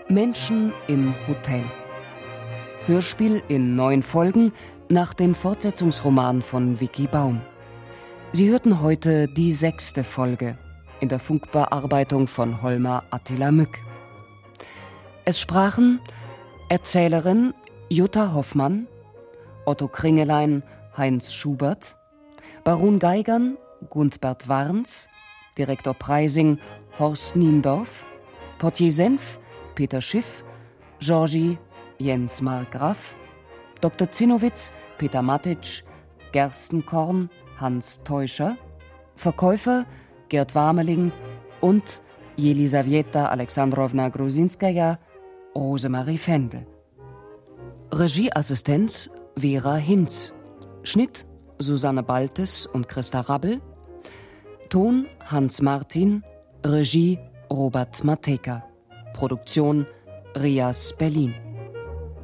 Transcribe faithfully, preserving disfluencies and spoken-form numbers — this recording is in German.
Menschen im Hotel. Hörspiel in neun Folgen nach dem Fortsetzungsroman von Vicky Baum. Sie hörten heute die sechste Folge in der Funkbearbeitung von Holmer Attila Mück. Es sprachen Erzählerin Jutta Hoffmann, Otto Kringelein Heinz Schubert, Baron Geigern Gundbert Warns, Direktor Preising Horst Niendorf, Portier Senf Peter Schiff, Georgie Jens Markgraf, Doktor Zinnowitz Peter Matic, Gerstenkorn Hans Teuscher, Verkäufer Gerd Warmeling und Jelisawieta Alexandrowna Grusinskaja Rosemarie Fendel. Regieassistenz Vera Hinz, Schnitt Susanne Baltes und Christa Rabbel, Ton Hans Martin, Regie Robert Matejka, Produktion Rias Berlin.